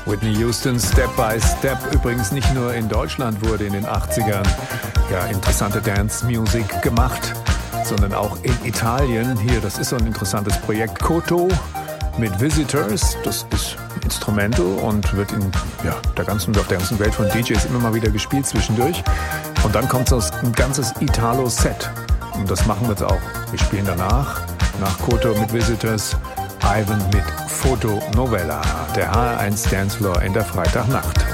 Whitney Houston, Step by Step. Übrigens nicht nur in Deutschland wurde in den 80ern interessante Dance-Music gemacht, sondern auch in Italien. Hier, das ist so ein interessantes Projekt. Koto mit Visitors. Das ist Instrumental und wird auf der ganzen Welt von DJs immer mal wieder gespielt zwischendurch. Und dann kommt so ein ganzes Italo-Set. Und das machen wir jetzt auch. Wir spielen nach Koto mit Visitors, Ivan mit Foto Novella, der HR1 Dancefloor in der Freitagnacht.